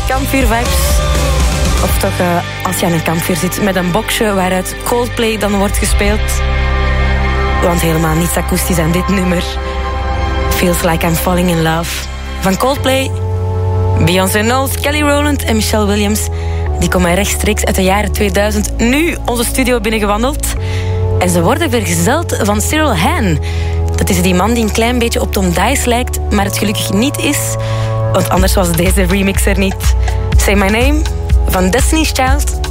kampvuurvibes. Of toch als je aan een kampvuur zit met een boxje waaruit Coldplay dan wordt gespeeld. Want helemaal niets akoestisch aan dit nummer. Feels Like I'm Falling in Love. Van Coldplay, Beyoncé Knowles, Kelly Rowland en Michelle Williams. Die komen rechtstreeks uit de jaren 2000 nu onze studio binnengewandeld. En ze worden vergezeld van Cyril Hahn. Dat is die man die een klein beetje op Tom Dice lijkt, maar het gelukkig niet is. Want anders was deze remix er niet. Say My Name van Destiny's Child